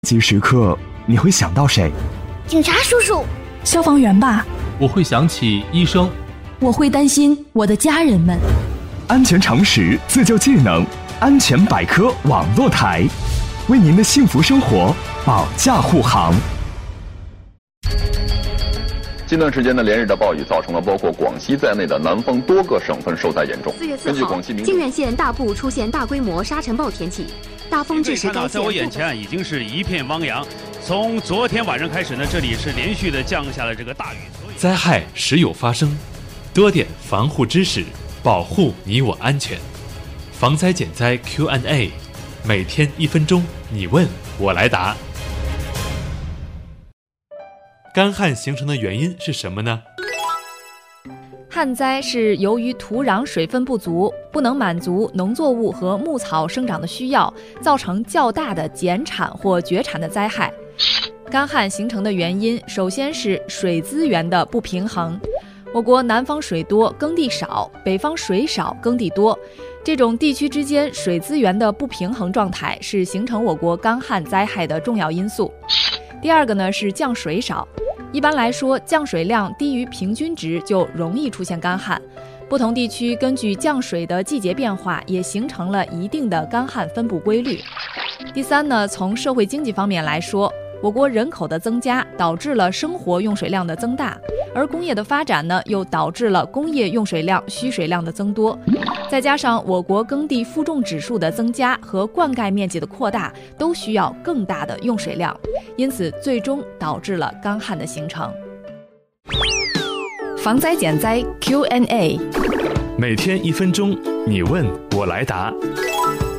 紧急时刻你会想到谁？ 警察叔叔， 消防员吧。 我会想起医生。 我会担心我的家人们。 安全常识自救技能，安全百科网络台，为您的幸福生活保驾护航。 近段时间的连日的暴雨造成了包括广西在内的南方多个省份受灾严重。 4月4号，靖远县大部出现大规模沙尘暴天气，大风致使该县。 在我眼前已经是一片汪洋。从昨天晚上开始呢，这里是连续的降下了这个大雨。 灾害时有发生，多点防护知识，保护你我安全。防灾减灾 Q&A， 每天1分钟，你问我来答。干旱形成的原因是什么呢？ 旱灾是由于土壤水分不足，不能满足农作物和牧草生长的需要，造成较大的减产或绝产的灾害。干旱形成的原因，首先是水资源的不平衡。我国南方水多，耕地少，北方水少，耕地多。这种地区之间水资源的不平衡状态是形成我国干旱灾害的重要因素。第二个呢是降水少。一般来说，降水量低于平均值就容易出现干旱。不同地区根据降水的季节变化，也形成了一定的干旱分布规律。第三呢，从社会经济方面来说，我国人口的增加导致了生活用水量的增大，而工业的发展呢，又导致了工业用水量、需水量的增多。再加上我国耕地负重指数的增加和灌溉面积的扩大，都需要更大的用水量，因此最终导致了干旱的形成。防灾减灾 Q&A， 每天1分钟，你问我来答。